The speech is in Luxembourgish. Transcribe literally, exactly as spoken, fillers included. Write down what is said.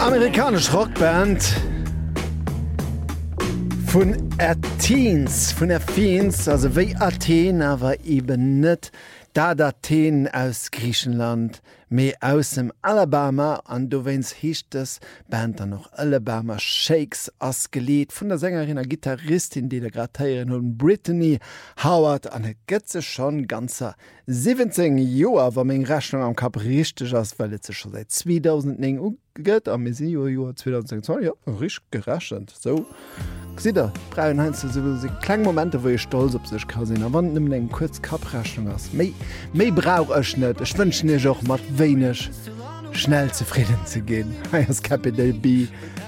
Amerikasch Rockband vun Athens vun Athens also wéi Athen awer eben net da Athen aus Griechenland méi aus dem Alabama an du wennns hichtes Band an noch Alabama Shakes ass geleet vun der Sängerin a Gitarristin, die der Gratieren hun Brittany Howard an et gëtze schon ganzer siebzehn Joer war még Rechnung am Kap richteg ass, weil et ze schon seit zweitausendneun ugëtt am Joer zweitausendzwölf ja, rich geraschend so. Sider Braun hein se se kleng Momente, wo ich stolz op sech ka sinn, a wann nem eng kurz Kaprechung ass. méi méi brauch ech net. Ech wënschen ech och mat wéineg schnell zufrieden ze gehen. Heiers Capital B